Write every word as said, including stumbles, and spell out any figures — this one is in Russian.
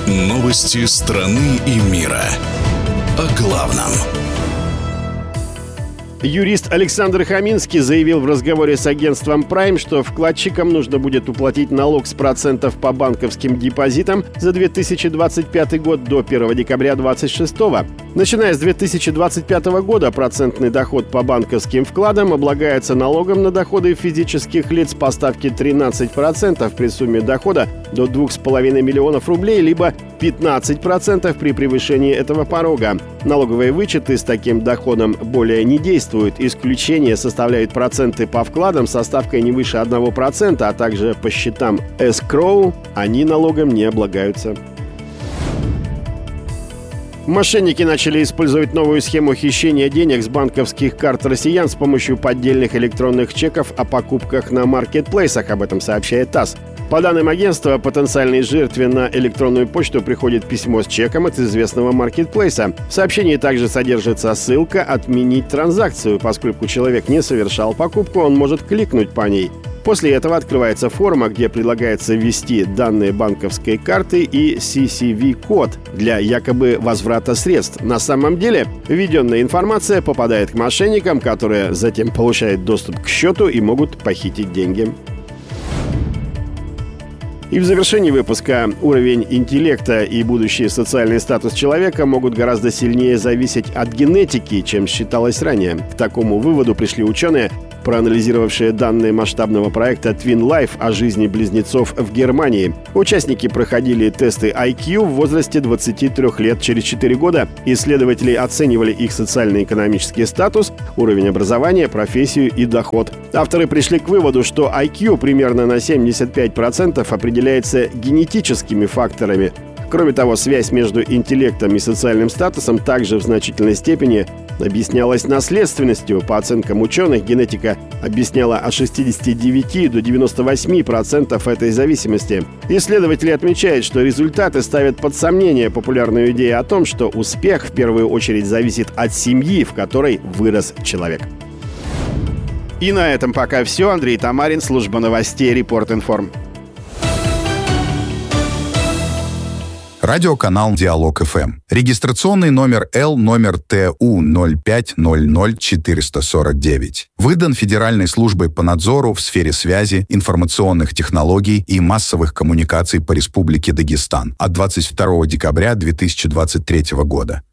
Новости страны и мира. О главном. Юрист Александр Хаминский заявил в разговоре с агентством Prime, что вкладчикам нужно будет уплатить налог с процентов по банковским депозитам за две тысячи двадцать пятый год до первого декабря две тысячи двадцать шестого. Начиная с две тысячи двадцать пятого года процентный доход по банковским вкладам облагается налогом на доходы физических лиц по ставке тринадцать процентов при сумме дохода до двух с половиной миллионов рублей, либо пятнадцать процентов при превышении этого порога. Налоговые вычеты с таким доходом более не действуют. Исключение составляют проценты по вкладам со ставкой не выше одного процента, а также по счетам escrow, они налогом не облагаются. Мошенники начали использовать новую схему хищения денег с банковских карт россиян с помощью поддельных электронных чеков о покупках на маркетплейсах, об этом сообщает ТАСС. По данным агентства, потенциальной жертве на электронную почту приходит письмо с чеком от известного маркетплейса. В сообщении также содержится ссылка «Отменить транзакцию». Поскольку человек не совершал покупку, он может кликнуть по ней. После этого открывается форма, где предлагается ввести данные банковской карты и си си ви-код для якобы возврата средств. На самом деле, введенная информация попадает к мошенникам, которые затем получают доступ к счету и могут похитить деньги. И в завершении выпуска: уровень интеллекта и будущий социальный статус человека могут гораздо сильнее зависеть от генетики, чем считалось ранее. К такому выводу пришли ученые, проанализировавшие данные масштабного проекта Twin Life о жизни близнецов в Германии. Участники проходили тесты ай кью в возрасте двадцати трёх лет. Через четыре года исследователи оценивали их социально-экономический статус, уровень образования, профессию и доход. Авторы пришли к выводу, что ай кью примерно на семьдесят пять процентов определяется генетическими факторами. Кроме того, связь между интеллектом и социальным статусом также в значительной степени объяснялась наследственностью. По оценкам ученых, генетика объясняла от шестидесяти девяти до девяноста восьми процентов этой зависимости. Исследователи отмечают, что результаты ставят под сомнение популярную идею о том, что успех в первую очередь зависит от семьи, в которой вырос человек. И на этом пока все. Андрей Тамарин, служба новостей Репорт.Информ. Радиоканал «Диалог эф эм». Регистрационный номер Л номер Т У ноль пять ноль ноль четыре сорок девять. Выдан Федеральной службой по надзору в сфере связи, информационных технологий и массовых коммуникаций по Республике Дагестан от двадцать второго декабря две тысячи двадцать третьего года.